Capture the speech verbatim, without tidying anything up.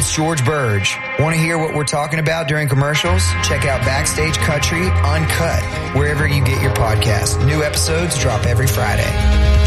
it's George Burge. Want to hear what we're talking about during commercials? Check out Backstage Country Uncut, wherever you get your podcast. New episodes drop every Friday.